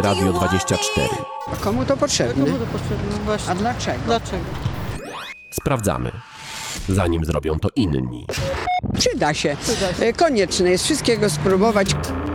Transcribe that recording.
Radio 24. Komu to potrzebne? Komu to potrzebne? Właśnie. A dlaczego? Dlaczego? Sprawdzamy, zanim zrobią to inni. Przyda się. Przyda się. Konieczne jest wszystkiego spróbować.